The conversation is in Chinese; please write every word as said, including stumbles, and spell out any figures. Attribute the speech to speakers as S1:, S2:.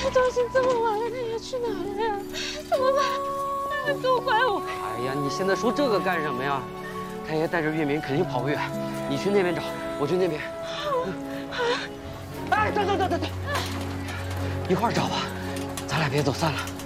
S1: 都已经这么晚了，他爷去哪了呀？怎么办？妈妈，都怪我。
S2: 哎呀，你现在说这个干什么呀？太爷带着月明肯定跑不远，你去那边找，我去那边。
S1: 好。
S2: 哎，等等等等等，一块儿找吧，咱俩别走散了。